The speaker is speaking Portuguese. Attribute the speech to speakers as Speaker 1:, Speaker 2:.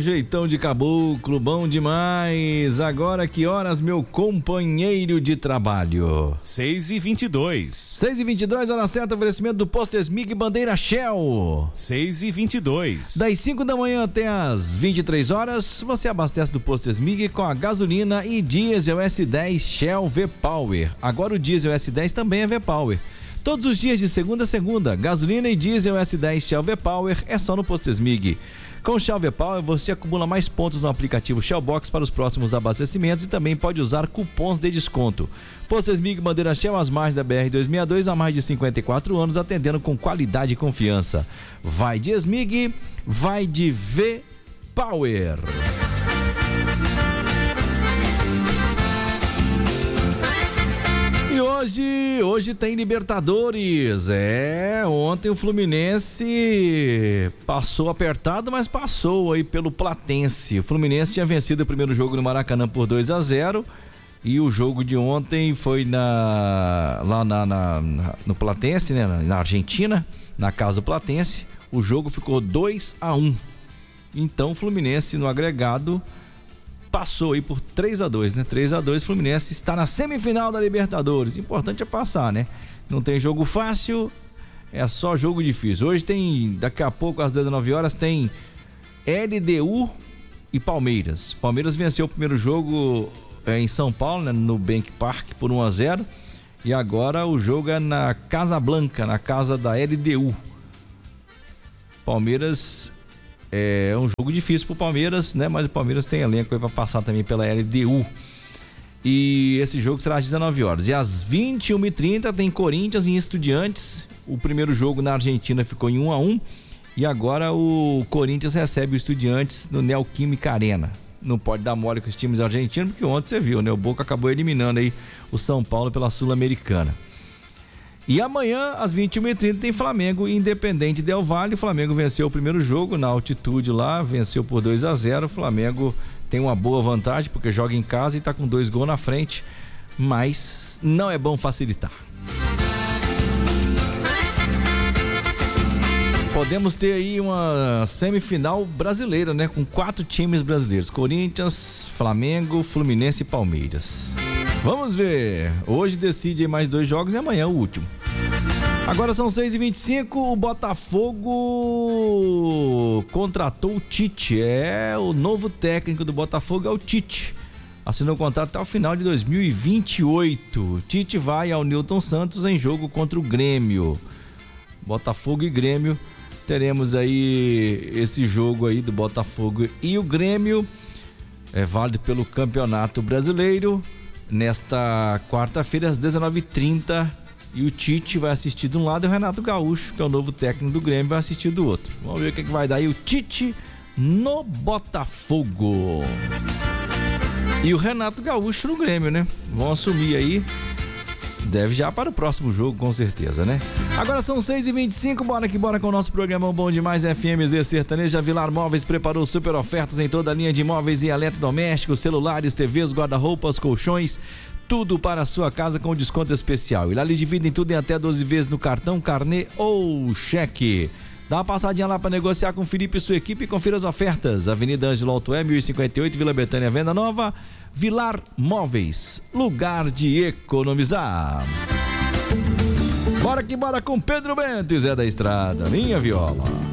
Speaker 1: jeitão de caboclo, bom demais. Agora que horas, meu companheiro de trabalho?
Speaker 2: 6h22.
Speaker 1: 6h22, hora certa, oferecimento do Posto Esmig Bandeira Shell.
Speaker 2: 6h22.
Speaker 1: Das 5 da manhã até as 23 horas, você abastece do Posto Esmig com a gasolina e diesel S10 Shell V-Power. Agora o diesel S10 também é V-Power. Todos os dias de segunda a segunda, gasolina e diesel S10 Shell V-Power é só no Posto Esmig. Com Shell V-Power você acumula mais pontos no aplicativo Shellbox para os próximos abastecimentos e também pode usar cupons de desconto. Posto Esmig Bandeira Shell, às margens da BR-262, há mais de 54 anos, atendendo com qualidade e confiança. Vai de Esmig, vai de V-Power. E hoje tem Libertadores. Ontem o Fluminense passou apertado, mas passou aí pelo Platense. O Fluminense tinha vencido o primeiro jogo no Maracanã por 2-0 e o jogo de ontem foi no Platense, né, na Argentina, na casa do Platense. O jogo ficou 2-1. Então o Fluminense no agregado passou aí por 3-2, né? 3-2, Fluminense está na semifinal da Libertadores. Importante é passar, né? Não tem jogo fácil, é só jogo difícil. Hoje tem, daqui a pouco às 19 horas, tem LDU e Palmeiras. Palmeiras venceu o primeiro jogo em São Paulo, né? No Bank Park por 1-0. E agora o jogo é na Casa Blanca, na casa da LDU. Palmeiras... É um jogo difícil pro Palmeiras, né? Mas o Palmeiras tem elenco aí pra passar também pela LDU. E esse jogo será às 19 horas. E às 21h30 tem Corinthians e Estudiantes. O primeiro jogo na Argentina ficou em 1-1. E agora o Corinthians recebe o Estudiantes no Neoquímica Arena. Não pode dar mole com os times argentinos, porque ontem você viu, né? O Boca acabou eliminando aí o São Paulo pela Sul-Americana. E amanhã, às 21h30, tem Flamengo e Independente Del Valle. O Flamengo venceu o primeiro jogo na altitude lá, venceu por 2-0. O Flamengo tem uma boa vantagem, porque joga em casa e tá com 2 gols na frente, mas não é bom facilitar. Podemos ter aí uma semifinal brasileira, né? Com 4 times brasileiros: Corinthians, Flamengo, Fluminense e Palmeiras. Vamos ver, hoje decide mais 2 jogos e amanhã o último. Agora são 6h25, o Botafogo contratou o Tite, o novo técnico do Botafogo é o Tite. Assinou o contrato até o final de 2028. Tite vai ao Newton Santos em jogo contra o Grêmio. Botafogo e Grêmio, teremos aí esse jogo aí do Botafogo e o Grêmio, é válido pelo Campeonato Brasileiro. Nesta quarta-feira, às 19h30, e o Tite vai assistir de um lado e o Renato Gaúcho, que é o novo técnico do Grêmio, vai assistir do outro. Vamos ver o que vai dar aí o Tite no Botafogo. E o Renato Gaúcho no Grêmio, né? Vão assumir aí. Deve já para o próximo jogo, com certeza, né? Agora são 6h25, bora que bora com o nosso programão Bom Demais FMZ Sertaneja. Vilar Móveis preparou super ofertas em toda a linha de móveis e eletrodomésticos, celulares, TVs, guarda-roupas, colchões, tudo para a sua casa com desconto especial. E lá eles dividem tudo em até 12 vezes no cartão, carnê ou cheque. Dá uma passadinha lá para negociar com o Felipe e sua equipe e confira as ofertas. Avenida Ângelo Altoé, 1058, Vila Betânia, Venda Nova. Vilar Móveis, lugar de economizar. Bora que bora com Pedro Bento e Zé da Estrada, minha viola.